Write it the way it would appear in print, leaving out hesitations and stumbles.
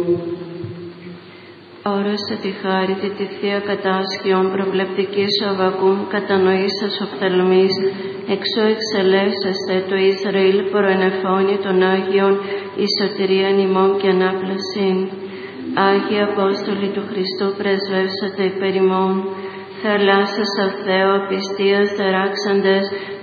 Όρωσε τη χάρητη τη Θεία Κατάσχιον προβλεπτική σου Αβακούμ κατανοήσας οφθαλμής, εξώ εξελεύσαστε το Ισραήλ προενεφώνει των Άγιων, η σωτηρίαν ημών και ανάπλασιν. Άγιοι Απόστολοι του Χριστού πρεσβεύσατε υπέρ ημών, θαλάσσας αυ Θεό απιστίας δεράξαντες,